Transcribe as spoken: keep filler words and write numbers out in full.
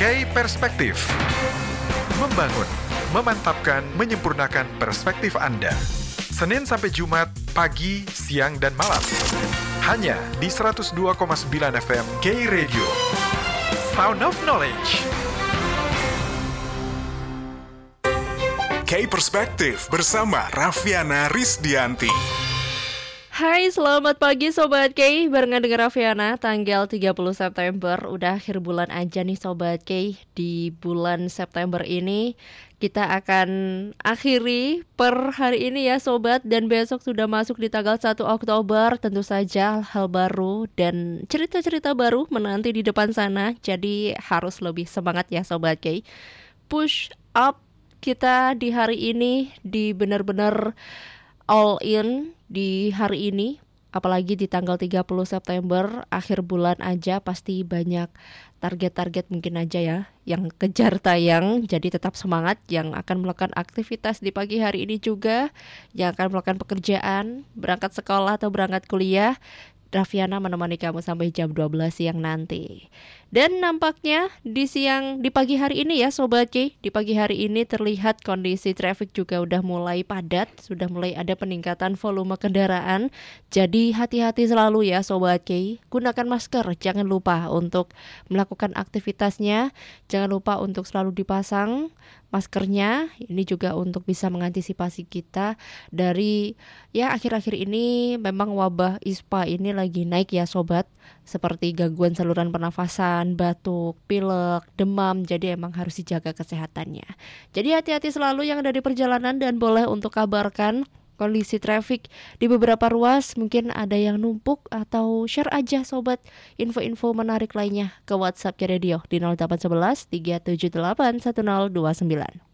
K Perspektif. Membangun, memantapkan, menyempurnakan perspektif Anda. Senin sampai Jumat, pagi, siang, dan malam. Hanya di seratus dua koma sembilan F M K Radio. Sound of Knowledge. K Perspektif bersama Raffiana Rizdianti. Hai, selamat pagi Sobat K. Barengan dengan Raffiana, tanggal tiga puluh September. Udah akhir bulan aja nih Sobat K. Di bulan September ini kita akan akhiri per hari ini ya Sobat. Dan besok sudah masuk di tanggal satu Oktober. Tentu saja hal baru dan cerita-cerita baru menanti di depan sana. Jadi harus lebih semangat ya Sobat K. Push up kita di hari ini, di benar-benar all in di hari ini, apalagi di tanggal tiga puluh September, akhir bulan aja pasti banyak target-target mungkin aja ya yang kejar tayang. Jadi tetap semangat yang akan melakukan aktivitas di pagi hari ini juga, yang akan melakukan pekerjaan, berangkat sekolah atau berangkat kuliah. Raffiana menemani kamu sampai jam dua belas siang nanti. Dan nampaknya di siang di pagi hari ini ya Sobat K, di pagi hari ini terlihat kondisi traffic juga udah mulai padat, sudah mulai ada peningkatan volume kendaraan. Jadi hati-hati selalu ya Sobat K. Gunakan masker, jangan lupa untuk melakukan aktivitasnya, jangan lupa untuk selalu dipasang maskernya. Ini juga untuk bisa mengantisipasi kita dari ya akhir-akhir ini memang wabah ispa ini lagi naik ya Sobat, seperti gangguan saluran pernafasan, batuk, pilek, demam. Jadi emang harus dijaga kesehatannya. Jadi hati-hati selalu yang ada di perjalanan dan boleh untuk kabarkan kondisi traffic di beberapa ruas, mungkin ada yang numpuk, atau share aja Sobat info-info menarik lainnya ke WhatsApp Radio di nol delapan satu satu tiga tujuh delapan satu nol dua sembilan.